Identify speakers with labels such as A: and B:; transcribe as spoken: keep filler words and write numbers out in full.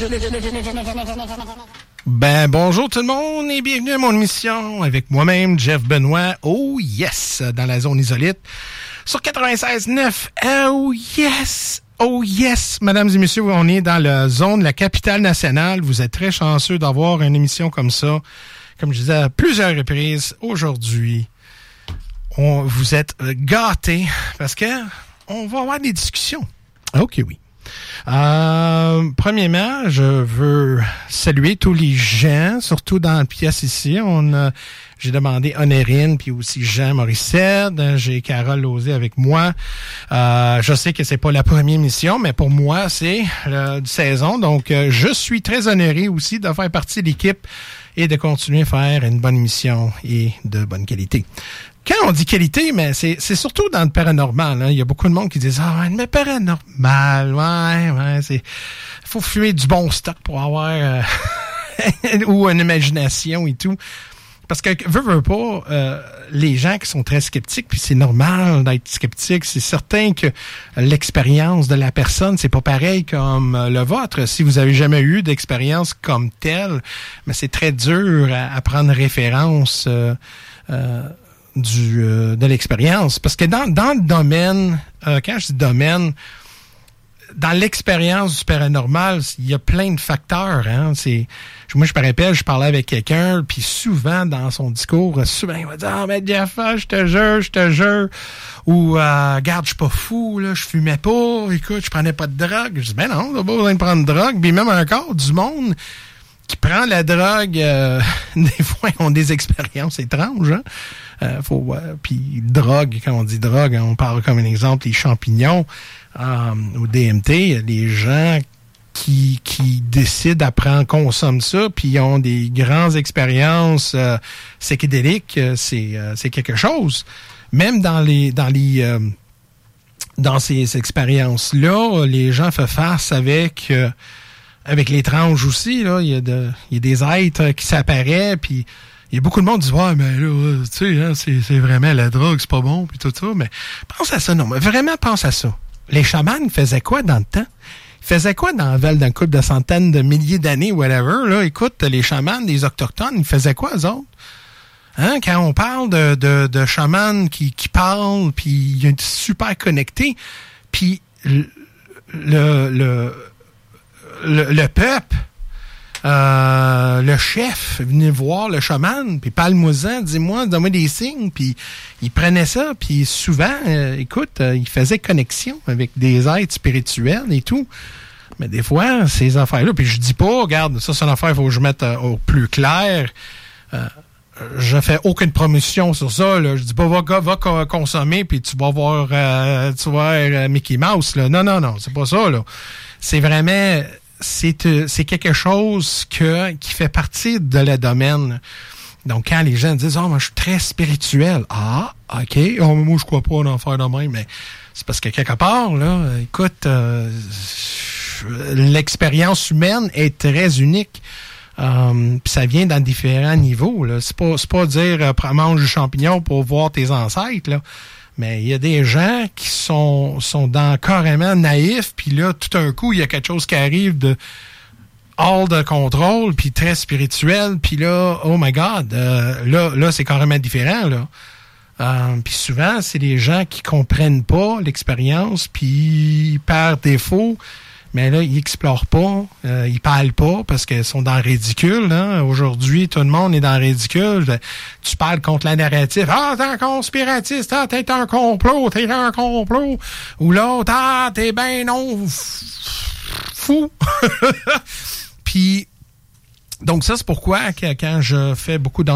A: Ben, bonjour tout le monde et bienvenue à mon émission avec moi-même, Jeff Benoît. Oh yes, dans la zone isolite sur quatre-vingt-seize neuf. Oh yes, oh yes, mesdames et messieurs, on est dans la zone de la capitale nationale. Vous êtes très chanceux d'avoir une émission comme ça. Comme je disais à plusieurs reprises, aujourd'hui, on, vous êtes gâtés parce que on va avoir des discussions. Ok, oui. Euh, premièrement, je veux saluer tous les gens, surtout dans la pièce ici. On a, j'ai demandé Honorine, puis aussi Jean Morissette. J'ai Carole Lauzé avec moi. Euh, je sais que c'est pas la première émission, mais pour moi, c'est la saison. Donc, euh, je suis très honoré aussi de faire partie de l'équipe et de continuer à faire une bonne émission et de bonne qualité. Quand on dit qualité, mais c'est, c'est surtout dans le paranormal. Hein. Il y a beaucoup de monde qui disent « Ah, mais paranormal, ouais, ouais, c'est... Il faut fumer du bon stock pour avoir... Euh, ou une imagination et tout. » Parce que, veux, veux pas, euh, les gens qui sont très sceptiques, puis c'est normal d'être sceptique, c'est certain que l'expérience de la personne, c'est pas pareil comme le vôtre. Si vous avez jamais eu d'expérience comme telle, mais c'est très dur à, à prendre référence... Euh, euh, du euh, de l'expérience. Parce que dans, dans le domaine, euh, quand je dis domaine, dans l'expérience du paranormal, il y a plein de facteurs. Hein? C'est, moi, je me rappelle, je parlais avec quelqu'un, puis souvent, dans son discours, souvent, il va dire « Ah, mais Jeff, je te jure, je te jure. » Ou euh, « Regarde, je suis pas fou, là, je fumais pas, écoute, je prenais pas de drogue. » Je dis « Ben non, t'as pas besoin de prendre de drogue. » Puis même encore, du monde qui prend la drogue, euh, des fois, ils ont des expériences étranges, hein? Euh, faut, euh, puis drogue, quand on dit drogue, on parle comme un exemple les champignons euh, au D M T, les gens qui qui décident à prendre, consomment ça, puis ils ont des grandes expériences euh, psychédéliques, euh, c'est euh, c'est quelque chose. Même dans les dans les euh, dans ces expériences-là, les gens font face avec euh, avec l'étrange aussi. Là, il y a de il y a des êtres qui s'apparaissent, puis il y a beaucoup de monde qui dit « Ouais, mais là, tu sais, hein, c'est, c'est vraiment la drogue, c'est pas bon, puis tout ça. » Mais pense à ça, non. Mais vraiment, pense à ça. Les chamans faisaient quoi dans le temps? Ils faisaient quoi dans la Val d'un couple de centaines de milliers d'années, whatever? Là, écoute, les chamans, les autochtones, ils faisaient quoi, eux autres? Hein? Quand on parle de, de, de chamans qui, qui parlent, puis ils sont super connectés, puis le, le, le, le, le peuple... Euh, le chef venait voir le chaman, puis parle-moi-en, dis-moi, donne-moi des signes, puis il prenait ça, puis souvent, euh, écoute, euh, il faisait connexion avec des êtres spirituels et tout. Mais des fois, ces affaires-là, puis je dis pas, regarde, ça c'est une affaire, il faut que je mette euh, au plus clair. Euh, je fais aucune promotion sur ça, là. Je dis pas, va, va consommer, puis tu vas voir, euh, tu vas voir euh, Mickey Mouse, là. Non, non, non, c'est pas ça, là. C'est vraiment... C'est, euh, c'est quelque chose que qui fait partie de le domaine. Donc, quand les gens disent « Ah, oh, moi, je suis très spirituel. » Ah, OK. Oh, moi, je crois pas en faire de même. Mais c'est parce que quelque part, là, écoute, euh, l'expérience humaine est très unique. Euh, puis ça vient dans différents niveaux. Là. C'est pas, c'est pas dire euh, « mange du champignon pour voir tes ancêtres. » là. Mais il y a des gens qui sont sont dans carrément naïfs, puis là, tout un coup, il y a quelque chose qui arrive de hors de contrôle, puis très spirituel, puis là, oh my God, euh, là, là, c'est carrément différent, là. Euh, puis souvent, c'est des gens qui comprennent pas l'expérience, puis par défaut, mais là, ils explorent pas, euh, ils parlent pas parce qu'ils sont dans le ridicule. Hein? Aujourd'hui, tout le monde est dans le ridicule. Tu parles contre la narrative. Ah, t'es un conspiratiste. Ah, t'es un complot. T'es un complot. Ou l'autre, ah, t'es ben non fou. Puis, donc ça, c'est pourquoi que, quand je fais beaucoup